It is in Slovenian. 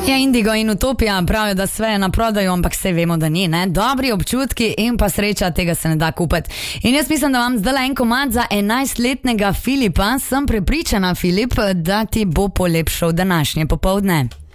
Ja, Indigo in Utopija pravijo, da sve je na prodaju, ampak vse vemo, da ni, ne? Dobri občutki in pa sreča, tega se ne da kupiti. In jaz mislim, da vam zdaj en komad za 11-letnega Filipa. Sem prepričana, Filip, da ti bo polepšal današnje popoldne.